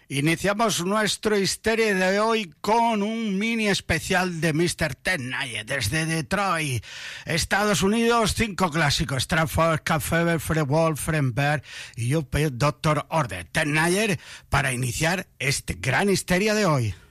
Iniciamos nuestro Histeria de hoy con un mini especial de Mr. Ted Nugent desde Detroit, Estados Unidos. 5 clásicos: Stratford, Café, Frewolf, Frenberg y Dr. Order. Ted Nugent para iniciar este gran Histeria de hoy.